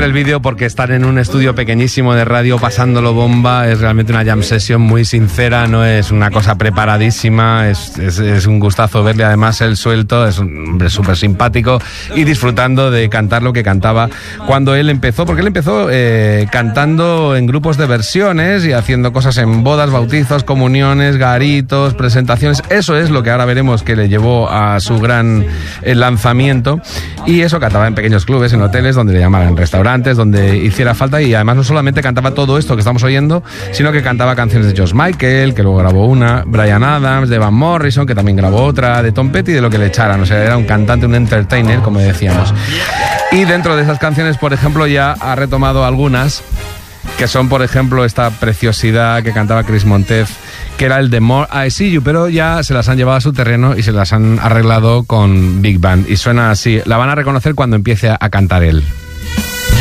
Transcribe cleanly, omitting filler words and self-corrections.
ver el vídeo porque están en un estudio pequeñísimo de radio pasándolo bomba. Es realmente una jam session muy sincera, no es una cosa preparadísima, es un gustazo verle. Además él suelto, es un hombre súper simpático y disfrutando de cantar lo que cantaba cuando él empezó, porque él empezó cantando en grupos de versiones y haciendo cosas en bodas, bautizos, comuniones, garitos, presentaciones. Eso es lo que ahora veremos que le llevó a su gran lanzamiento, y eso cantaba en pequeños clubes, en hoteles, donde le llamaran, en restaurantes, donde hiciera falta. Y además no solamente cantaba todo esto que estamos oyendo, sino que cantaba canciones de George Michael, que luego grabó una, Bryan Adams, de Van Morrison, que también grabó otra, de Tom Petty, de lo que le echaran. O sea, era un cantante, un entertainer, como decíamos. Y dentro de esas canciones, por ejemplo, ya ha retomado algunas que son, por ejemplo, esta preciosidad que cantaba Chris Montez, que era el de More I See You, pero ya se las han llevado a su terreno y se las han arreglado con Big Band, y suena así. La van a reconocer cuando empiece a cantar él.